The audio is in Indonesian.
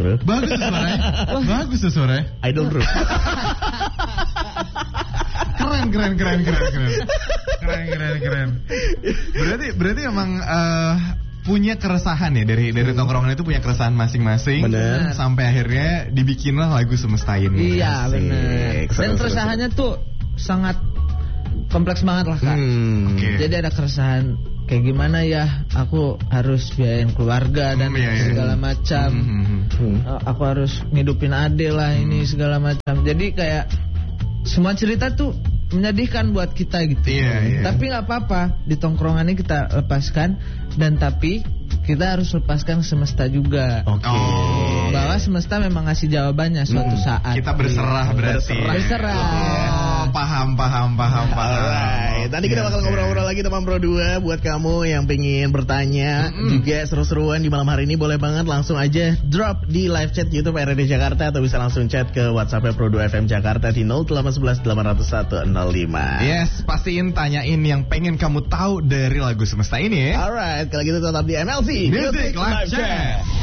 bro. Bagus tuh suaranya. Bagus tuh suaranya. Idol bro. Keren. Berarti emang punya keresahan ya dari tongkrongan itu punya keresahan masing-masing. Bener. Sampai akhirnya dibikinlah lagu Semesta Ini. Iya benar. Dan keresahannya tuh sangat kompleks banget lah Kak. Okay. Jadi ada keresahan kayak gimana ya, aku harus biayain keluarga dan segala macam. Aku harus ngidupin ade lah ini segala macam. Jadi kayak semua cerita tuh menyedihkan buat kita gitu. Tapi nggak apa-apa, di tongkrongan ini kita lepaskan. Dan tapi kita harus lepaskan semesta juga. Bahwa semesta memang ngasih jawabannya suatu saat. Kita berserah berarti. Berserah. Paham. Alright. Tadi kita bakal ngobrol-ngobrol lagi teman Pro 2. Buat kamu yang pengen bertanya juga seru-seruan di malam hari ini, boleh banget langsung aja drop di live chat YouTube RRD Jakarta, atau bisa langsung chat ke WhatsApp Pro 2 FM Jakarta di 0811 801 05. Yes, pastiin tanyain yang pengen kamu tahu dari lagu Semesta Ini ya. Alright, kalau gitu tetap di MLC Music Live Chat.